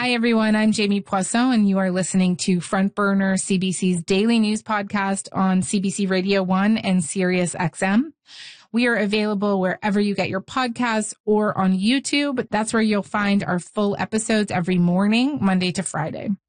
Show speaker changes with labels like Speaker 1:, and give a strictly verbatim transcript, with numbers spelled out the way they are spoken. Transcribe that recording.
Speaker 1: Hi, everyone. I'm Jamie Poisson, and you are listening to Front Burner, C B C's daily news podcast on C B C Radio one and Sirius X M. We are available wherever you get your podcasts or on YouTube. That's where you'll find our full episodes every morning, Monday to Friday.